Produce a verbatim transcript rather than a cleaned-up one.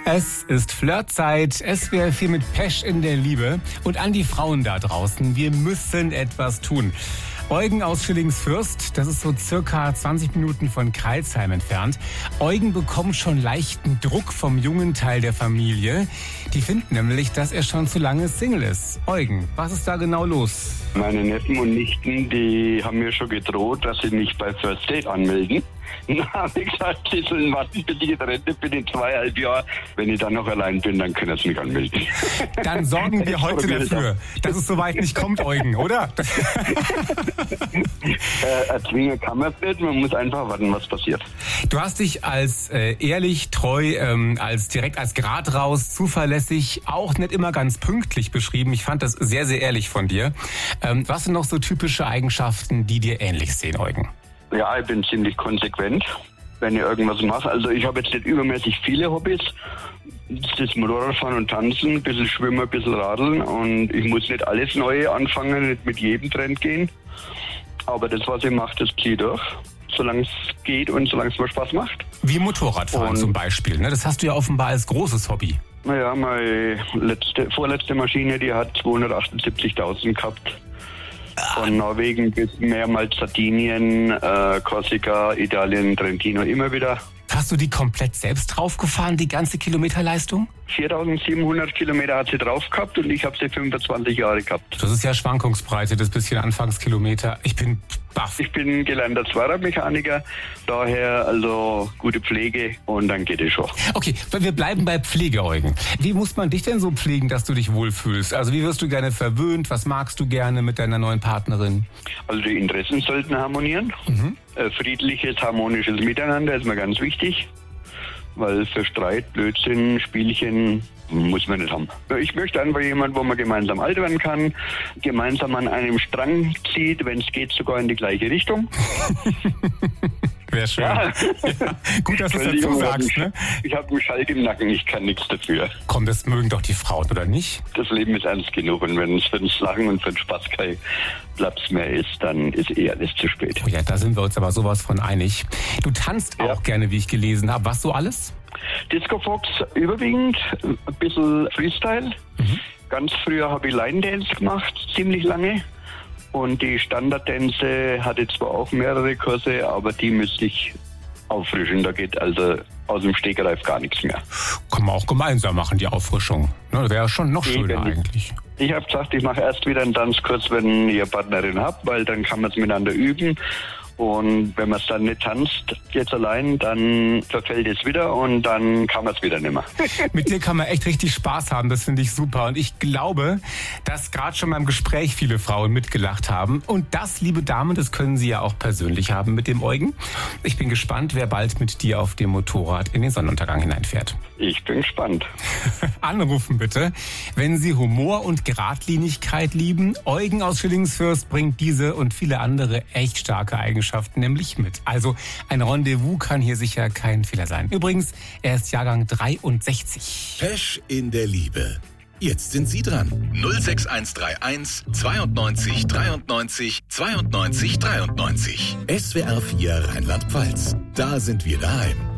Es ist Flirtzeit, S W R vier mit Pesch in der Liebe. Und an die Frauen da draußen, wir müssen etwas tun. Eugen aus Schillingsfürst, das ist so circa zwanzig Minuten von Crailsheim entfernt. Eugen bekommt schon leichten Druck vom jungen Teil der Familie. Die finden nämlich, dass er schon zu lange Single ist. Eugen, was ist da genau los? Meine Neffen und Nichten, die haben mir schon gedroht, dass sie mich bei First Date anmelden. Dann habe ich gesagt, sie sollen warten, bis ich getrennt bin in zweieinhalb Jahren. Wenn ich dann noch allein bin, dann können sie mich anmelden. Dann sorgen wir heute dafür, dass es soweit nicht kommt, Eugen, oder? äh, erzwingen kann man es nicht, man muss einfach warten, was passiert. Du hast dich als äh, ehrlich, treu, ähm, als direkt als Grad raus, zuverlässig, auch nicht immer ganz pünktlich beschrieben. Ich fand das sehr, sehr ehrlich von dir. Ähm, was sind noch so typische Eigenschaften, die dir ähnlich sehen, Eugen? Ja, ich bin ziemlich konsequent, wenn ich irgendwas mache. Also ich habe jetzt nicht übermäßig viele Hobbys. Das ist Motorradfahren und Tanzen, ein bisschen Schwimmen, ein bisschen Radeln. Und ich muss nicht alles Neue anfangen, nicht mit jedem Trend gehen. Aber das, was ich mache, das ziehe ich durch, solange es geht und solange es mir Spaß macht. Wie Motorradfahren und zum Beispiel, ne? Das hast du ja offenbar als großes Hobby. Naja, meine letzte, vorletzte Maschine, die hat zweihundertachtundsiebzigtausend gehabt. Von Norwegen bis mehrmals Sardinien, äh, Korsika, Italien, Trentino, immer wieder. Hast du die komplett selbst draufgefahren, die ganze Kilometerleistung? viertausendsiebenhundert Kilometer hat sie drauf gehabt und ich habe sie fünfundzwanzig Jahre gehabt. Das ist ja Schwankungsbreite, das bisschen Anfangskilometer. Ich bin baff. Ich bin gelernter Zweiradmechaniker, daher also gute Pflege und dann geht es schon. Okay, wir bleiben bei Pflege, Eugen. Wie muss man dich denn so pflegen, dass du dich wohlfühlst? Also wie wirst du gerne verwöhnt? Was magst du gerne mit deiner neuen Partnerin? Also die Interessen sollten harmonieren. Mhm. Äh, friedliches, harmonisches Miteinander ist mir ganz wichtig. Weil für Streit, Blödsinn, Spielchen muss man nicht haben. Ich möchte einfach jemanden, wo man gemeinsam alt werden kann, gemeinsam an einem Strang zieht, wenn es geht, sogar in die gleiche Richtung. Wäre schön. Ja. Ja. Gut, dass du es dazu sagst. Ne? Ich habe einen Schalk im Nacken, ich kann nichts dafür. Komm, das mögen doch die Frauen, oder nicht? Das Leben ist ernst genug und wenn es für das Lachen und für den Spaß kein Platz mehr ist, dann ist eh alles zu spät. Oh ja, da sind wir uns aber sowas von einig. Du tanzt ja auch gerne, wie ich gelesen habe. Was so alles? Disco Fox überwiegend, ein bisschen Freestyle. Mhm. Ganz früher habe ich Line Dance gemacht, ziemlich lange. Und die Standarddänze hatte zwar auch mehrere Kurse, aber die müsste ich auffrischen. Da geht also aus dem Stegreif gar nichts mehr. Kann man auch gemeinsam machen, die Auffrischung. Ne, wäre schon noch schöner Eben. Eigentlich. Ich habe gesagt, ich mache erst wieder einen Tanzkurs, wenn ihr Partnerin habt, weil dann kann man es miteinander üben. Und wenn man es dann nicht tanzt, jetzt allein, dann verfällt es wieder und dann kann man es wieder nicht mehr. Mit dir kann man echt richtig Spaß haben, das finde ich super. Und ich glaube, dass gerade schon beim Gespräch viele Frauen mitgelacht haben. Und das, liebe Damen, das können Sie ja auch persönlich haben mit dem Eugen. Ich bin gespannt, wer bald mit dir auf dem Motorrad in den Sonnenuntergang hineinfährt. Ich bin gespannt. Anrufen bitte, wenn Sie Humor und Geradlinigkeit lieben. Eugen aus Schillingsfürst bringt diese und viele andere echt starke Eigenschaften nämlich mit. Also ein Rendezvous kann hier sicher kein Fehler sein. Übrigens, er ist Jahrgang dreiundsechzig. Pesch in der Liebe. Jetzt sind Sie dran. null sechs eins drei eins zweiundneunzig dreiundneunzig zweiundneunzig dreiundneunzig. S W R vier Rheinland-Pfalz. Da sind wir daheim.